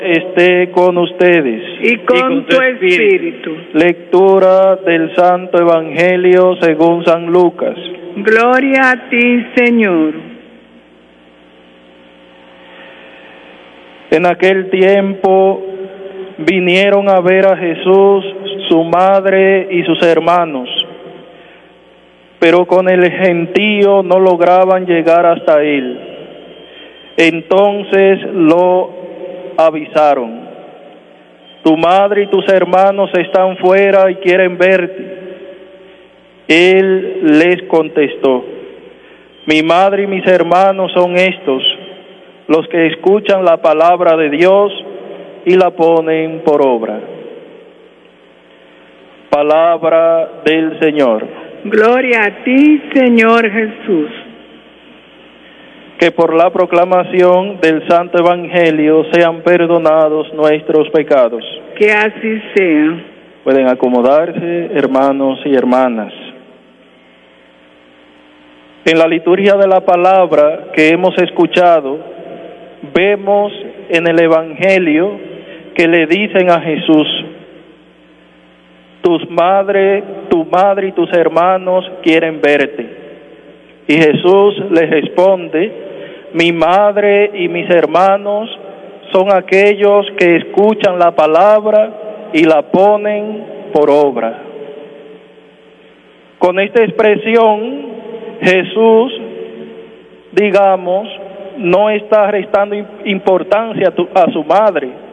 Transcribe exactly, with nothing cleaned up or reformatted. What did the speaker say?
Esté con ustedes. Y con, y con tu espíritu. Lectura del Santo Evangelio según San Lucas. Gloria a ti, Señor. En aquel tiempo vinieron a ver a Jesús, su madre y sus hermanos, pero con el gentío no lograban llegar hasta él. Entonces lo avisaron: tu madre y tus hermanos están fuera y quieren verte. Él les contestó: mi madre y mis hermanos son estos, los que escuchan la palabra de Dios y la ponen por obra. Palabra del Señor. Gloria a ti, Señor Jesús. Que por la proclamación del Santo Evangelio sean perdonados nuestros pecados. Que así sea. Pueden acomodarse, hermanos y hermanas. En la liturgia de la palabra que hemos escuchado, vemos en el Evangelio que le dicen a Jesús: tus madre, tu madre y tus hermanos quieren verte. Y Jesús les responde: mi madre y mis hermanos son aquellos que escuchan la palabra y la ponen por obra. Con esta expresión, Jesús, digamos, no está restando importancia a su madre,